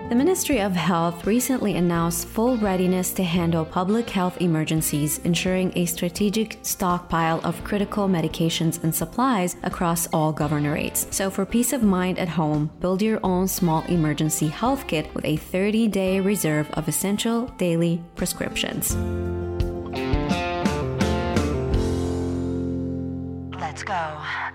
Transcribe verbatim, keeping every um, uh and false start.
The Ministry of Health recently announced full readiness to handle public health emergencies, ensuring a strategic stockpile of critical medications and supplies across all governorates. So for peace of mind at home, build your own small emergency health kit with a thirty-day reserve of essential daily prescriptions. Let's go.